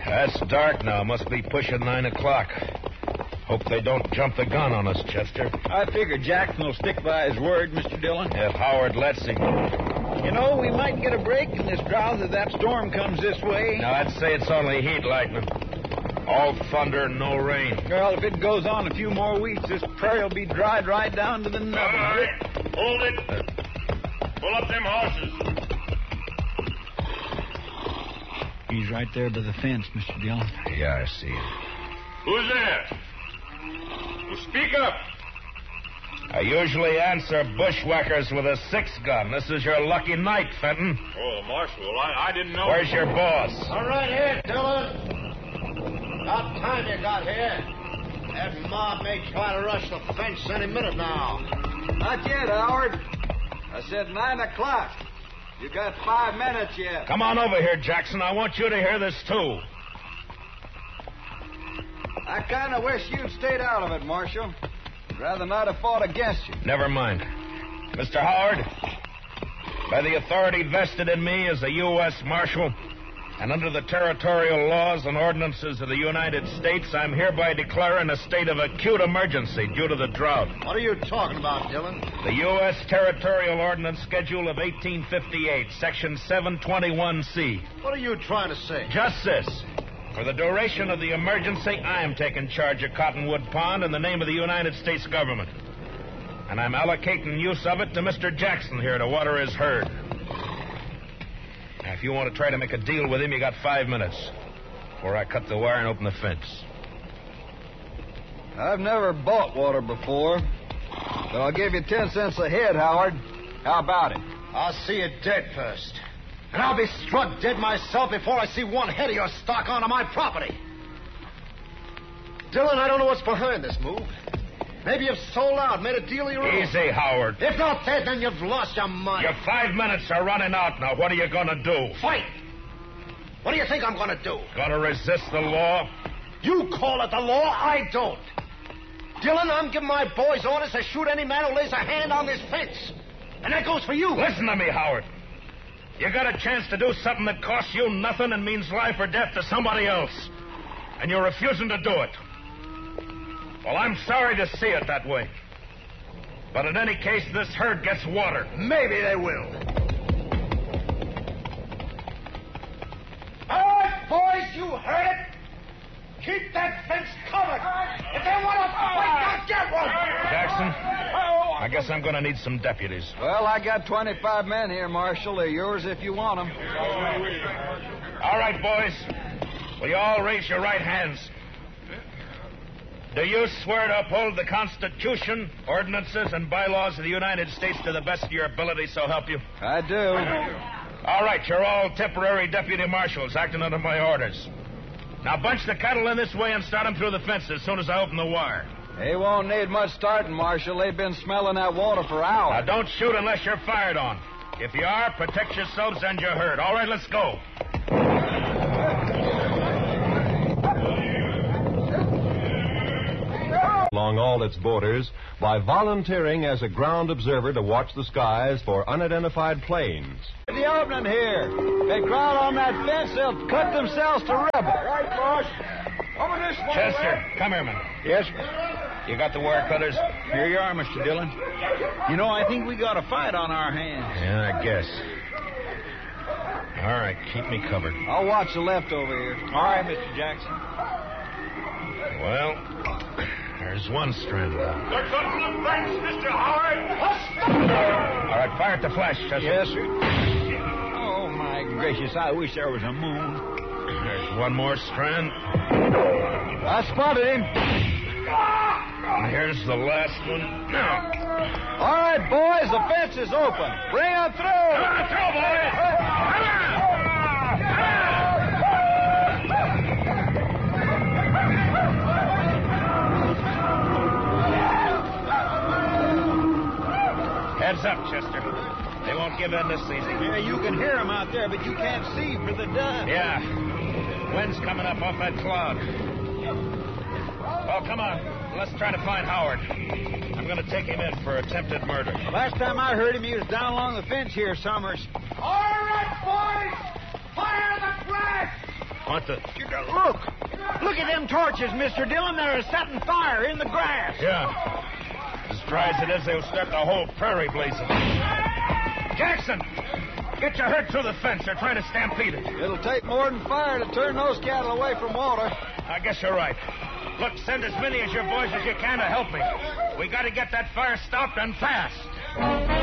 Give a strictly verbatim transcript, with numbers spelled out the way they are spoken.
That's dark now. Must be pushing nine o'clock. Hope they don't jump the gun on us, Chester. I figure Jackson will stick by his word, Mister Dillon. If Howard lets him. You know, we might get a break in this drought if that storm comes this way. Now, I'd say it's only heat lightning. All thunder, no rain. Well, if it goes on a few more weeks, this prairie will be dried right down to the nub. All right. Hold it. Pull up them horses. He's right there by the fence, Mister Dillon. Yeah, I see him. Who's there? Well, speak up. I usually answer bushwhackers with a six-gun. This is your lucky night, Fenton. Oh, Marshal, I, I didn't know. Where's your boss? All right here, Dillon. About time you got here. That mob may try to rush the fence any minute now. Not yet, Howard. I said nine o'clock. You got five minutes yet. Come on over here, Jackson. I want you to hear this, too. I kind of wish you'd stayed out of it, Marshal. I'd rather not have fought against you. Never mind. Mister Howard, by the authority vested in me as a U S Marshal, and under the territorial laws and ordinances of the United States, I'm hereby declaring a state of acute emergency due to the drought. What are you talking about, Dillon? The U S Territorial Ordinance Schedule of eighteen fifty-eight, Section seven twenty-one C. What are you trying to say? Just this. For the duration of the emergency, I am taking charge of Cottonwood Pond in the name of the United States government. And I'm allocating use of it to Mister Jackson here to water his herd. Now, if you want to try to make a deal with him, you got five minutes before I cut the wire and open the fence. I've never bought water before, but I'll give you ten cents a head, Howard. How about it? I'll see you dead first. And I'll be struck dead myself before I see one head of your stock onto my property. Dillon, I don't know what's behind this move. Maybe you've sold out, made a deal of your own. Easy, Howard. If not that, then you've lost your mind. Your five minutes are running out now. What are you going to do? Fight! What do you think I'm going to do? Going to resist the law? You call it the law, I don't. Dillon, I'm giving my boys orders to shoot any man who lays a hand on this fence. And that goes for you. Listen to me, Howard. You got a chance to do something that costs you nothing and means life or death to somebody else. And you're refusing to do it. Well, I'm sorry to see it that way. But in any case, this herd gets water. Maybe they will. All right, boys, you heard it. Keep that fence covered. If they want to fight, they'll get one. Jackson, I guess I'm going to need some deputies. Well, I got twenty-five men here, Marshal. They're yours if you want them. All right, boys. Will you all raise your right hands? Do you swear to uphold the Constitution, ordinances, and bylaws of the United States to the best of your ability, so help you? I do. All right, you're all temporary deputy marshals acting under my orders. Now bunch the cattle in this way and start them through the fence as soon as I open the wire. They won't need much starting, Marshal. They've been smelling that water for hours. Now don't shoot unless you're fired on. If you are, protect yourselves and your herd. All right, let's go. Along all its borders by volunteering as a ground observer to watch the skies for unidentified planes. The opening here. They crowd on that fence, they'll cut themselves to ribbons. Right, boss. Over this way. Chester, come here, man. Yes? You got the wire cutters? Here you are, Mister Dillon. You know, I think we got a fight on our hands. Yeah, I guess. All right, keep me covered. I'll watch the left over here. All right, Mister Jackson. Well, there's one strand out. They're cutting the fence, Mister Howard. All right, fire at the flash, Chester. Yes, sir. Oh, my gracious, I wish there was a moon. There's one more strand. I spotted him. And here's the last one. Now. All right, boys, the fence is open. Bring them through. Come on, through, boys. Come on. Heads up, Chester. They won't give in this easy. Yeah, you can hear them out there, but you can't see for the dust. Yeah. Wind's coming up off that cloud. Oh, come on. Let's try to find Howard. I'm going to take him in for attempted murder. Last time I heard him, he was down along the fence here, Summers. All right, boys. Fire the flash. What the? Look! Look at them torches, Mister Dillon. They're setting fire in the grass. Yeah. As dry as it is, they'll start the whole prairie blazing. Jackson! Get your herd through the fence. They're trying to stampede it. It'll take more than fire to turn those cattle away from water. I guess you're right. Look, send as many of your boys as you can to help me. We got to get that fire stopped and fast.